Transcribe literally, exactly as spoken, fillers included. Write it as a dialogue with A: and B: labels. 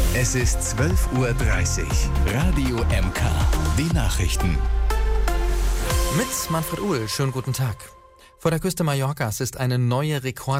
A: Es ist zwölf Uhr dreißig. Radio M K. Die Nachrichten.
B: Mit Manfred Uhl. Schönen guten Tag. Vor der Küste Mallorcas ist eine neue Rekord